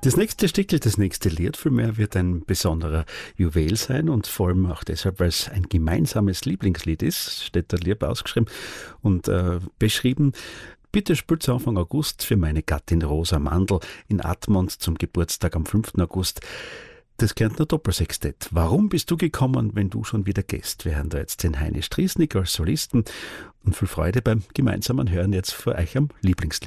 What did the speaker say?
Das nächste Stickel, das nächste Lied vielmehr wird ein besonderer Juwel sein und vor allem auch deshalb, weil es ein gemeinsames Lieblingslied ist, steht da lieb ausgeschrieben und beschrieben. Bitte spielt zu Anfang August für meine Gattin Rosa Mandl in Admont zum Geburtstag am 5. August. Das Kärntner Doppelsextett. Warum bist du gekommen, wenn du schon wieder gehst? Wir hören da jetzt den Heini Striesnik als Solisten und viel Freude beim gemeinsamen Hören jetzt vor euch am Lieblingslied.